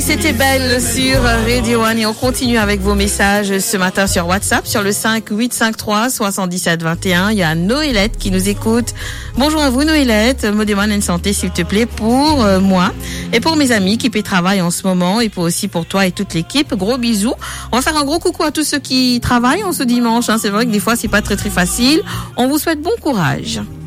C'était Belle sur Radio One et on continue avec vos messages ce matin sur WhatsApp sur le 5853 77 21. Il y a Noélette qui nous écoute. Bonjour à vous Noélette, me demande une santé s'il te plaît pour moi et pour mes amis qui travaillent en ce moment et pour aussi pour toi et toute l'équipe. Gros bisous. On va faire un gros coucou à tous ceux qui travaillent en ce dimanche. C'est vrai que des fois c'est pas très facile. On vous souhaite bon courage.